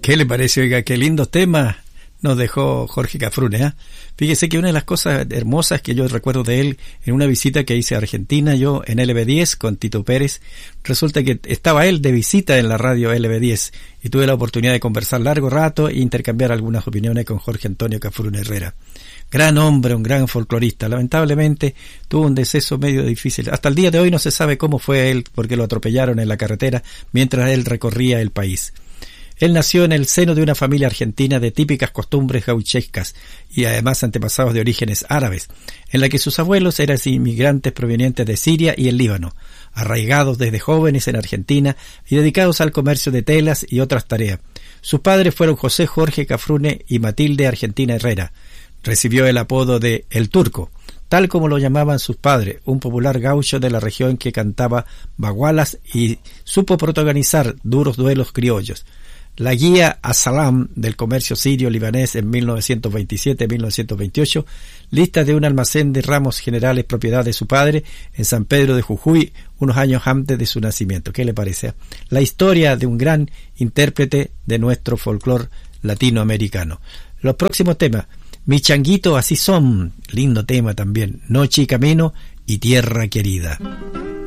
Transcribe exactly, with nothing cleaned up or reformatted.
¿Qué le parece? Oiga, qué lindos temas nos dejó Jorge Cafrune, ¿eh? Fíjese que una de las cosas hermosas que yo recuerdo de él, en una visita que hice a Argentina, yo en L B diez con Tito Pérez, resulta que estaba él de visita en la radio L B diez y tuve la oportunidad de conversar largo rato e intercambiar algunas opiniones con Jorge Antonio Cafrune Herrera. Gran hombre, un gran folclorista. Lamentablemente tuvo un deceso medio difícil. Hasta el día de hoy no se sabe cómo fue él, porque lo atropellaron en la carretera mientras él recorría el país. Él nació en el seno de una familia argentina de típicas costumbres gauchescas y además antepasados de orígenes árabes, en la que sus abuelos eran inmigrantes provenientes de Siria y el Líbano, arraigados desde jóvenes en Argentina y dedicados al comercio de telas y otras tareas. Sus padres fueron José Jorge Cafrune y Matilde Argentina Herrera. Recibió el apodo de El Turco, tal como lo llamaban sus padres, un popular gaucho de la región que cantaba bagualas y supo protagonizar duros duelos criollos. La guía a Salam del comercio sirio-libanés en mil novecientos veintisiete a mil novecientos veintiocho, lista de un almacén de ramos generales propiedad de su padre en San Pedro de Jujuy, unos años antes de su nacimiento. ¿Qué le parece? La historia de un gran intérprete de nuestro folclore latinoamericano. Los próximos temas: Mi changuito así son, lindo tema también, Noche y camino y Tierra querida.